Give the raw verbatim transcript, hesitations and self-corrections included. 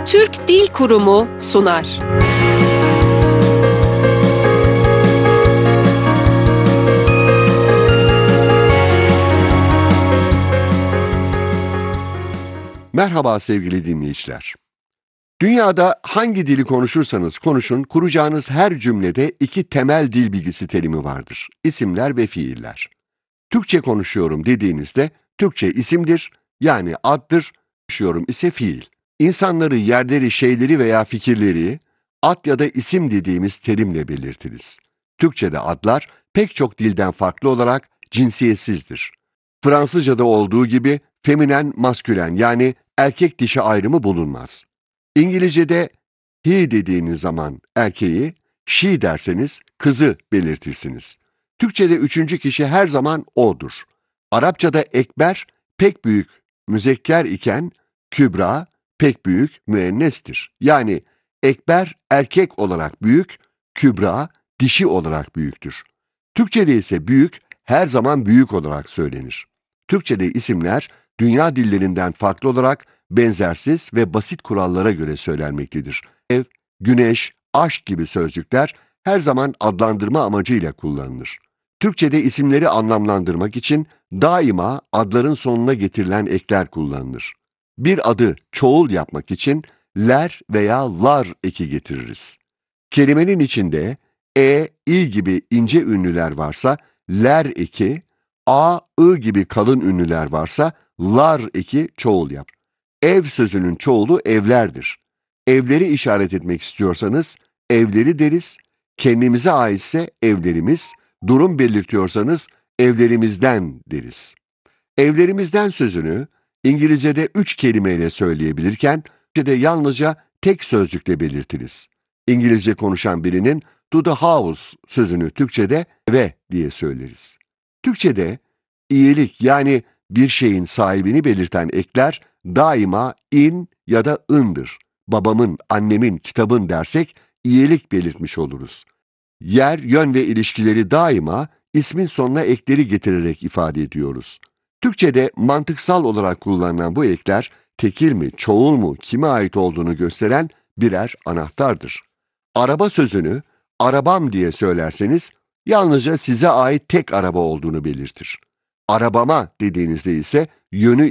Türk Dil Kurumu sunar. Merhaba sevgili dinleyiciler. Dünyada hangi dili konuşursanız konuşun, kuracağınız her cümlede iki temel dil bilgisi terimi vardır. İsimler ve fiiller. Türkçe konuşuyorum dediğinizde, Türkçe isimdir, yani addır, konuşuyorum ise fiil. İnsanları, yerleri, şeyleri veya fikirleri, ad ya da isim dediğimiz terimle belirtiriz. Türkçe'de adlar pek çok dilden farklı olarak cinsiyetsizdir. Fransızca'da olduğu gibi feminen, maskülen yani erkek dişi ayrımı bulunmaz. İngilizce'de he dediğiniz zaman erkeği, she derseniz kızı belirtirsiniz. Türkçe'de üçüncü kişi her zaman o'dur. Arapça'da ekber pek büyük müzekker iken kübra pek büyük müennestir. Yani ekber erkek olarak büyük, kübra dişi olarak büyüktür. Türkçe'de ise büyük her zaman büyük olarak söylenir. Türkçe'de isimler dünya dillerinden farklı olarak benzersiz ve basit kurallara göre söylenmektedir. Ev, güneş, aşk gibi sözcükler her zaman adlandırma amacıyla kullanılır. Türkçe'de isimleri anlamlandırmak için daima adların sonuna getirilen ekler kullanılır. Bir adı çoğul yapmak için ler veya lar eki getiririz. Kelimenin içinde e, i gibi ince ünlüler varsa ler eki, a, ı gibi kalın ünlüler varsa lar eki çoğul yap. Ev sözünün çoğulu evlerdir. Evleri işaret etmek istiyorsanız evleri deriz, kendimize aitse evlerimiz, durum belirtiyorsanız evlerimizden deriz. Evlerimizden sözünü İngilizce'de üç kelimeyle söyleyebilirken, Türkçe'de yalnızca tek sözcükle belirtiriz. İngilizce konuşan birinin to the house sözünü Türkçe'de eve diye söyleriz. Türkçe'de iyilik yani bir şeyin sahibini belirten ekler daima in ya da ındır. Babamın, annemin, kitabın dersek iyilik belirtmiş oluruz. Yer, yön ve ilişkileri daima ismin sonuna ekleri getirerek ifade ediyoruz. Türkçe'de mantıksal olarak kullanılan bu ekler tekil mi, çoğul mu, kime ait olduğunu gösteren birer anahtardır. Araba sözünü arabam diye söylerseniz yalnızca size ait tek araba olduğunu belirtir. Arabama dediğinizde ise yönü